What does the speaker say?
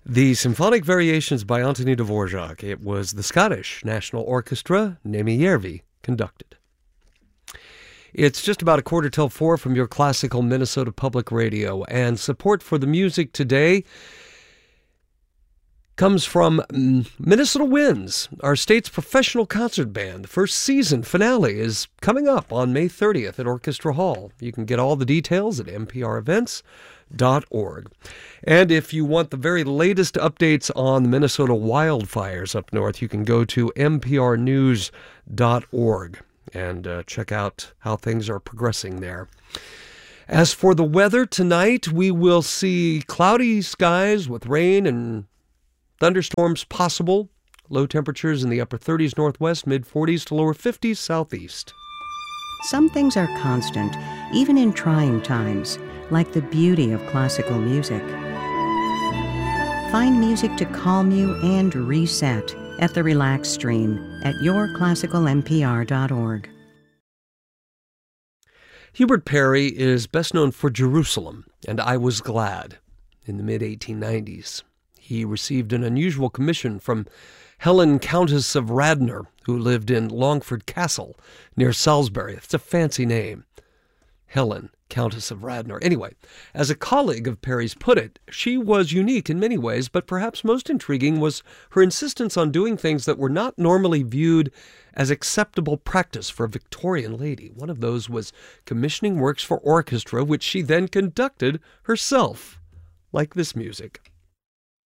The Symphonic Variations by Anthony Dvorak. It was the Scottish National Orchestra, Nemi Järvi, conducted. It's just about 4:15 from your classical Minnesota Public Radio, and support for the music today comes from Minnesota Winds, our state's professional concert band. The first season finale is coming up on May 30th at Orchestra Hall. You can get all the details at nprevents.org. And if you want the very latest updates on the Minnesota wildfires up north, you can go to mprnews.org and check out how things are progressing there. As for the weather tonight, we will see cloudy skies with rain and thunderstorms possible. Low temperatures in the upper 30s northwest, mid 40s to lower 50s southeast. Some things are constant, even in trying times, like the beauty of classical music. Find music to calm you and reset at the Relax Stream at yourclassicalnpr.org. Hubert Parry is best known for Jerusalem and I Was Glad in the mid-1890s. He received an unusual commission from Helen, Countess of Radnor, who lived in Longford Castle near Salisbury. It's a fancy name. Helen, Countess of Radnor. Anyway, as a colleague of Parry's put it, she was unique in many ways, but perhaps most intriguing was her insistence on doing things that were not normally viewed as acceptable practice for a Victorian lady. One of those was commissioning works for orchestra, which she then conducted herself, like this music.